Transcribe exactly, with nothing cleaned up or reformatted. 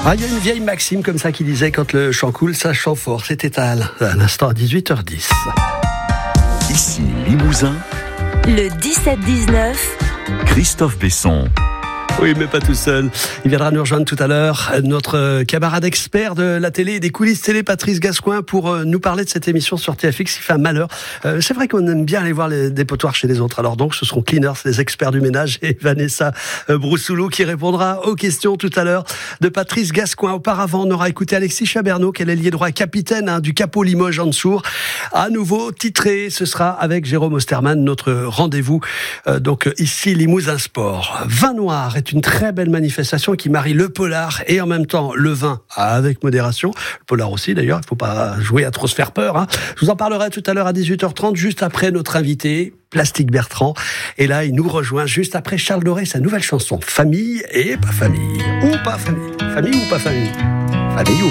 Ah, il y a une vieille maxime comme ça qui disait quand le chant coule, ça chante fort. C'était à l'instant à dix-huit heures dix. Ici Limousin. Le dix-sept dix-neuf. Christophe Besson. Oui, mais pas tout seul. Il viendra nous rejoindre tout à l'heure, notre camarade expert de la télé et des coulisses télé, Patrice Gascoin, pour nous parler de cette émission sur T F X qui fait un malheur. Euh, c'est vrai qu'on aime bien aller voir les dépotoirs chez les autres. Alors donc, ce seront Cleaners, les experts du ménage, et Vanessa Broussoulou qui répondra aux questions tout à l'heure de Patrice Gascoin. Auparavant, on aura écouté Alexis Chabernaud, qui est l'ailier droit capitaine hein, du Capot Limoges en dessous. À nouveau titré, ce sera avec Jérôme Osterman, notre rendez-vous. Euh, donc ici, Limousin Sport. Vin noir est une très belle manifestation qui marie le polar et en même temps le vin avec modération. Le polar aussi d'ailleurs, il ne faut pas jouer à trop se faire peur. Hein. Je vous en parlerai tout à l'heure à dix-huit heures trente, juste après notre invité, Plastique Bertrand. Et là, il nous rejoint juste après Charles Doré, sa nouvelle chanson, Famille et pas famille. Ou pas famille. Famille ou pas famille. Famille ou